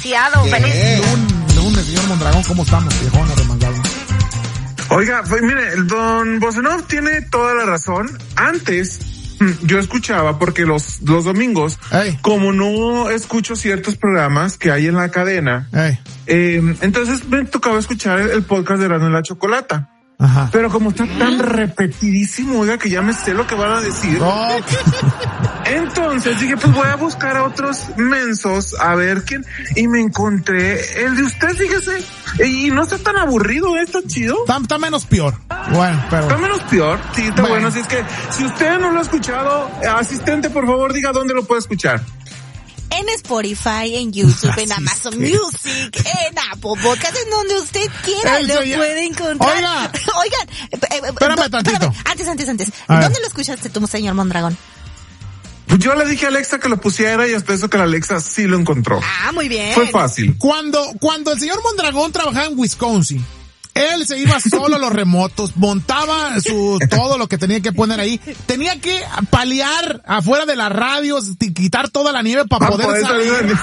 Demasiado feliz. Lunes, señor Mondragón, ¿cómo estamos? Viejona de Mangado. Oiga, pues mire, el don Bosanov tiene toda la razón. Antes, yo escuchaba, porque los domingos, como no escucho ciertos programas que hay en la cadena, entonces me tocaba escuchar el podcast de Erasmo y la Chocolata. Ajá. Pero como está tan repetidísimo, oiga, que ya me sé lo que van a decir. Entonces dije, pues voy a buscar a otros mensos, a ver quién, y me encontré el de usted, fíjese, y no está tan aburrido, está chido. Está menos peor. Bueno, pero... Está menos peor, sí, está bueno. Así es que, si usted no lo ha escuchado, asistente, por favor, diga dónde lo puede escuchar. En Spotify, en YouTube, en Amazon Music, en Apple Podcast, en donde usted quiera lo puede encontrar. Oigan, espérame tantito. Antes. ¿Dónde lo escuchaste tú, señor Mondragón? Pues yo le dije a Alexa que lo pusiera y hasta eso que la Alexa sí lo encontró. Ah, muy bien. Fue fácil. Cuando el señor Mondragón trabajaba en Wisconsin, él se iba solo a los remotos, montaba todo lo que tenía que poner ahí, tenía que paliar afuera de las radios, quitar toda la nieve para poder salir.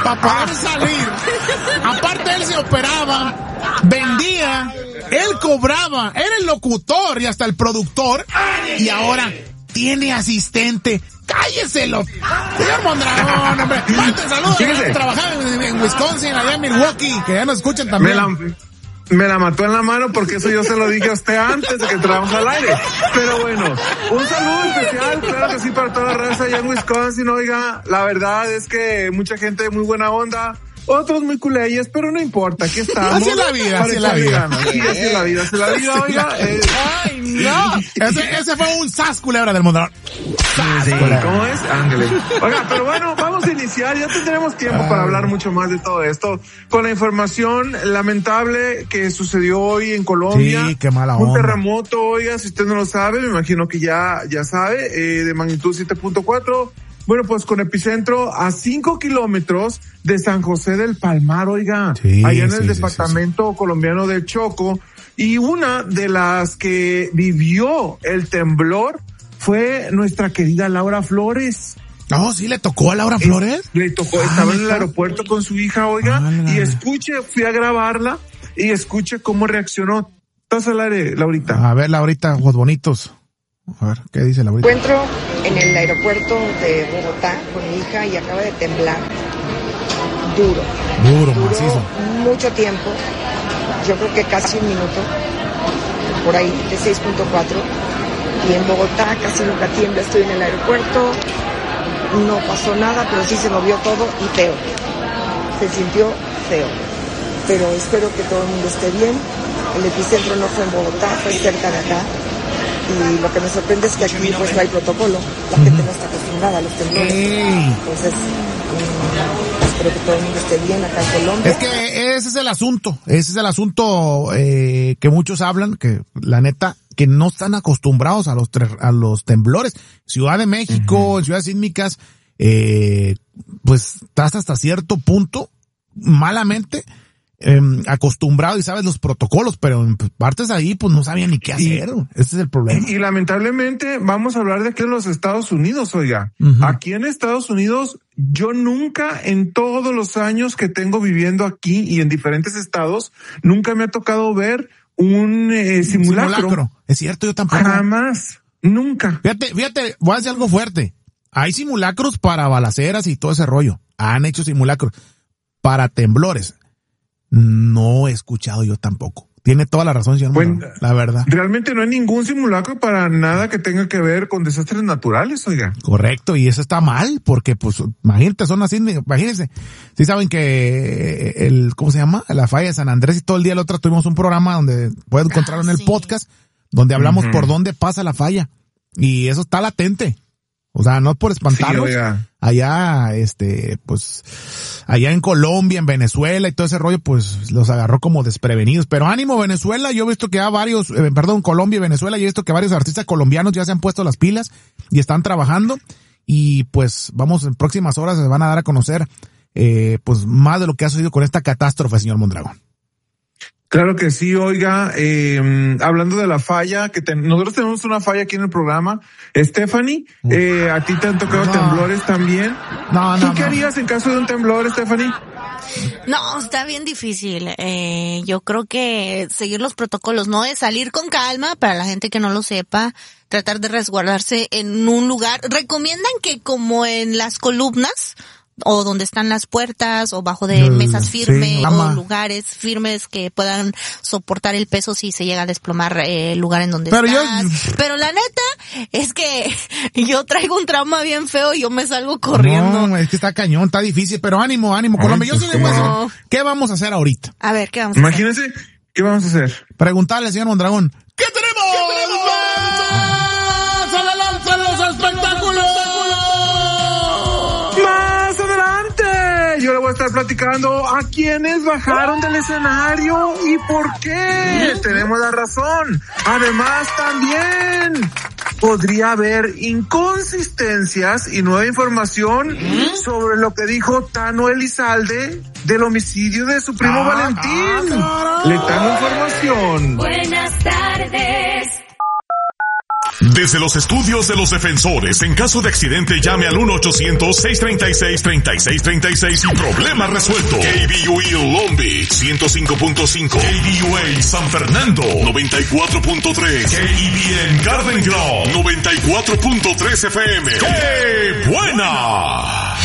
Aparte él se operaba, vendía, él cobraba, era el locutor y hasta el productor, y ahora tiene asistente. ¡Cálleselo! Señor Mondragón, hombre. Mande saludos. Trabajaba en Wisconsin, allá en Milwaukee, que ya nos escuchan también. Me la mató en la mano porque eso yo se lo dije a usted antes de que entráramos al aire. Pero bueno, un saludo especial, claro que sí, para toda la raza allá en Wisconsin. Oiga, la verdad es que mucha gente de muy buena onda, otros muy culeyes, pero no importa, aquí estamos. Así es la vida, así es la vida. Sí, así es la vida, así es la vida, oiga. ¡Ay, no! Ese fue un sas culebra del Mondragón. Sí, ¿cómo es? Ángel. Oiga, pero bueno, vamos a iniciar, ya tendremos tiempo para hablar mucho más de todo esto, con la información lamentable que sucedió hoy en Colombia. Sí, qué mala onda. Un terremoto, oiga, si usted no lo sabe, me imagino que ya sabe, de magnitud 7.4. Bueno, pues con epicentro a 5 kilómetros de San José del Palmar, oiga, allá en el departamento colombiano del Chocó. Y una de las que vivió el temblor fue nuestra querida Laura Flores. Oh, sí, ¿le tocó a Laura Flores? Le tocó, estaba en el aeropuerto con su hija, oiga, y fui a grabarla, y escuche cómo reaccionó. ¿Estás al aire, Laurita? A ver, Laurita, ojos bonitos. A ver, ¿qué dice Laurita? Encuentro en el aeropuerto de Bogotá con mi hija y acaba de temblar. Duro, macizo. Mucho tiempo, yo creo que casi un minuto, por ahí, de 6.4. Y en Bogotá casi nunca tiembla, estoy en el aeropuerto, no pasó nada, pero sí se movió todo y feo. Se sintió feo. Pero espero que todo el mundo esté bien. El epicentro no fue en Bogotá, fue cerca de acá. Y lo que me sorprende es que aquí pues no hay protocolo. La gente no está acostumbrada a los temblores. Entonces, espero que todo el mundo esté bien acá en Colombia. Es que ese es el asunto que muchos hablan, que la neta, que no están acostumbrados a los temblores. Ciudad de México, ciudades sísmicas, pues estás hasta cierto punto malamente acostumbrado y sabes los protocolos, pero en partes ahí pues no sabían ni qué hacer. Ese es el problema. Y lamentablemente vamos a hablar de aquí en los Estados Unidos, oiga. Aquí en Estados Unidos, yo nunca en todos los años que tengo viviendo aquí y en diferentes estados, nunca me ha tocado ver un simulacro. Es cierto, yo tampoco. Jamás. Nunca. Fíjate, voy a decir algo fuerte. Hay simulacros para balaceras y todo ese rollo. Han hecho simulacros para temblores. No he escuchado yo tampoco. Tiene toda la razón, señor. Bueno, la verdad. Realmente no hay ningún simulacro para nada que tenga que ver con desastres naturales, oiga. Correcto, y eso está mal, porque pues, imagínate, son así, imagínense. Sí saben que ¿cómo se llama? La falla de San Andrés y todo el día el otro tuvimos un programa donde pueden encontrarlo en el podcast, donde hablamos por dónde pasa la falla. Y eso está latente. O sea, no es por espantarlos. Sí, allá, pues, allá en Colombia, en Venezuela y todo ese rollo, pues, los agarró como desprevenidos. Pero ánimo, Venezuela, yo he visto que Colombia y Venezuela, yo he visto que varios artistas colombianos ya se han puesto las pilas y están trabajando. Y pues, en próximas horas se van a dar a conocer, pues, más de lo que ha sucedido con esta catástrofe, señor Mondragón. Claro que sí, oiga, hablando de la falla, nosotros tenemos una falla aquí en el programa. Stephanie, a ti te han tocado temblores también. ¿Tú qué harías en caso de un temblor, Stephanie? No, está bien difícil. Yo creo que seguir los protocolos, ¿no? Es salir con calma, para la gente que no lo sepa, tratar de resguardarse en un lugar. Recomiendan que como en las columnas, o donde están las puertas, o bajo de mesas firmes, o lugares firmes que puedan soportar el peso si se llega a desplomar el lugar en donde estás. Pero la neta es que yo traigo un trauma bien feo y yo me salgo corriendo. No, es que está cañón, está difícil, pero ánimo, Colombia. Yo sí le voy a decir, ¿qué vamos a hacer ahorita? A ver, ¿qué vamos a hacer? Imagínense, ¿qué vamos a hacer? Preguntarle al señor Mondragón, ¿qué tenemos? ¡Más adelante en los espectáculos! Yo le voy a estar platicando a quienes bajaron del escenario y por qué. Tenemos la razón. Además, también podría haber inconsistencias y nueva información sobre lo que dijo Tano Elizalde del homicidio de su primo Valentín. Le tengo información. Buenas tardes. Desde los estudios de los defensores, en caso de accidente llame al 1-800-636-3636 y problema resuelto. KBUE Long Beach 105.5, KBUA San Fernando 94.3, KEBN Garden Grove 94.3 FM. ¡Qué buena!